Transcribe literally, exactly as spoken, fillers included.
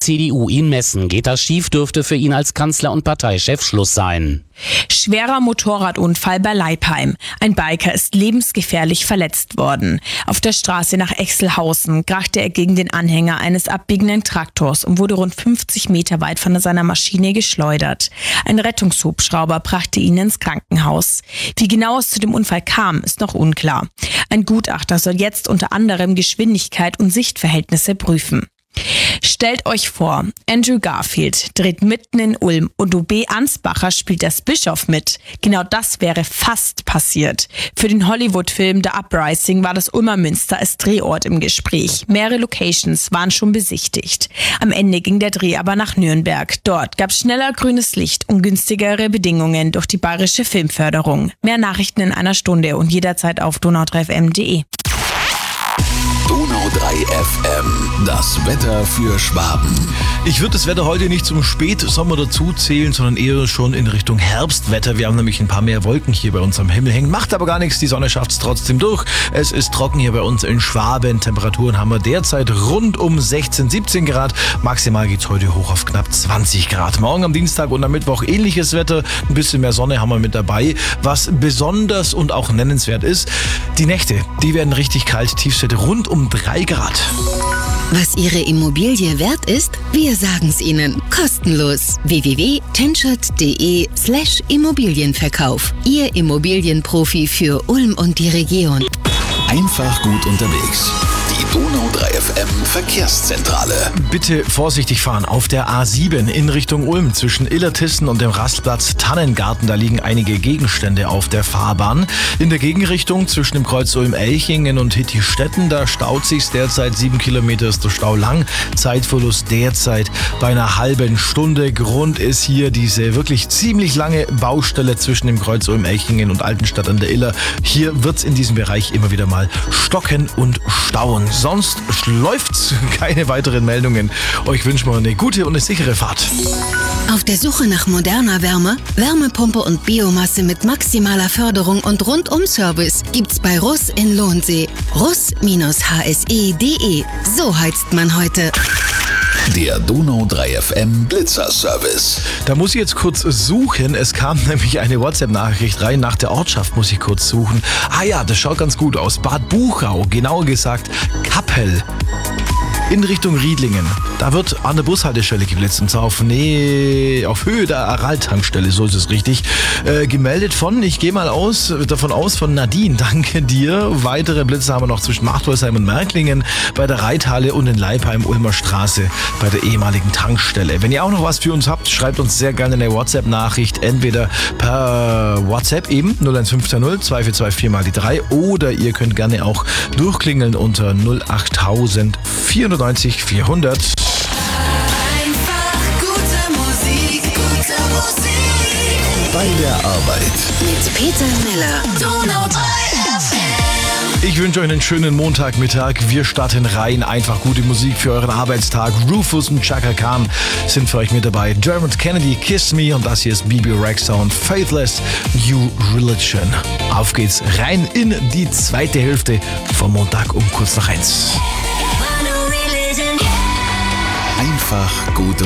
C D U ihn messen. Geht das schief, dürfte für ihn als Kanzler und Parteichef Schluss sein. Schwerer Motorradunfall bei Leipheim. Ein Biker ist lebensgefährlich verletzt worden. Auf der Straße nach Exelhausen krachte er gegen den Anhänger eines abbiegenden Traktors und wurde rund fünfzig Meter weit von seiner Maschine geschleudert. Ein Rettungshubschrauber brachte ihn ins Krankenhaus. Wie genau es zu dem Unfall kam, ist noch unklar. Ein Gutachter soll jetzt unter anderem Geschwindigkeit und Sichtverhältnisse prüfen. Stellt euch vor, Andrew Garfield dreht mitten in Ulm und U B Ansbacher spielt das Bischof mit. Genau das wäre fast passiert. Für den Hollywood-Film The Uprising war das Ulmer Münster als Drehort im Gespräch. Mehrere Locations waren schon besichtigt. Am Ende ging der Dreh aber nach Nürnberg. Dort gab es schneller grünes Licht und günstigere Bedingungen durch die bayerische Filmförderung. Mehr Nachrichten in einer Stunde und jederzeit auf donau drei f m punkt de. Donau drei F M, das Wetter für Schwaben. Ich würde das Wetter heute nicht zum Spätsommer dazu zählen, sondern eher schon in Richtung Herbstwetter. Wir haben nämlich ein paar mehr Wolken hier bei uns am Himmel hängen. Macht aber gar nichts, die Sonne schafft es trotzdem durch. Es ist trocken hier bei uns in Schwaben. Temperaturen haben wir derzeit rund um sechzehn, siebzehn Grad. Maximal geht es heute hoch auf knapp zwanzig Grad. Morgen am Dienstag und am Mittwoch ähnliches Wetter. Ein bisschen mehr Sonne haben wir mit dabei. Was besonders und auch nennenswert ist, die Nächte, die werden richtig kalt. Tiefstwerte rund um drei Grad. Was Ihre Immobilie wert ist? Wir sagen's Ihnen. Kostenlos. w w w punkt tenschert punkt de slash Immobilienverkauf. Ihr Immobilienprofi für Ulm und die Region. Einfach gut unterwegs. Die Donau drei F M Verkehrszentrale. Bitte vorsichtig fahren auf der A sieben in Richtung Ulm zwischen Illertissen und dem Rastplatz Tannengarten. Da liegen einige Gegenstände auf der Fahrbahn. In der Gegenrichtung zwischen dem Kreuz Ulm-Elchingen und Hittistetten, da staut sich's derzeit sieben Kilometer, ist der Stau lang. Zeitverlust derzeit bei einer halben Stunde. Grund ist hier diese wirklich ziemlich lange Baustelle zwischen dem Kreuz Ulm-Elchingen und Altenstadt an der Iller. Hier wird's in diesem Bereich immer wieder mal stocken und stauen. Sonst läuft's, keine weiteren Meldungen. Euch wünschen wir eine gute und eine sichere Fahrt. Auf der Suche nach moderner Wärme, Wärmepumpe und Biomasse mit maximaler Förderung und Rundum-Service gibt's bei Russ in Lohnsee. russ H S E punkt de. So heizt man heute. Der Donau drei F M Blitzer-Service. Da muss ich jetzt kurz suchen. Es kam nämlich eine WhatsApp-Nachricht rein. Nach der Ortschaft muss ich kurz suchen. Ah ja, das schaut ganz gut aus. Bad Buchau, genauer gesagt Kappel. In Richtung Riedlingen. Da wird an der Bushaltestelle geblitzt. Und zwar auf, nee, auf Höhe der Aral-Tankstelle, so ist es richtig. Äh, gemeldet von, ich gehe mal aus, davon aus, von Nadine. Danke dir. Weitere Blitze haben wir noch zwischen Machtolsheim und Märklingen, bei der Reithalle und in Leipheim, Ulmer Straße, bei der ehemaligen Tankstelle. Wenn ihr auch noch was für uns habt, schreibt uns sehr gerne eine WhatsApp-Nachricht. Entweder per WhatsApp eben null eins fünf null zwei vier zwei vier mal die drei oder ihr könnt gerne auch durchklingeln unter null acht vierhundertneunzig vierhundert. Einfach gute Musik, gute Musik. Bei der Arbeit. Mit Peter Miller. Donau drei F M. Ich wünsche euch einen schönen Montagmittag. Wir starten rein. Einfach gute Musik für euren Arbeitstag. Rufus und Chaka Khan sind für euch mit dabei. Dermot Kennedy, Kiss Me. Und das hier ist B B Rexa und Faithless, New Religion. Auf geht's rein in die zweite Hälfte vom Montag um kurz nach eins. Einfach gute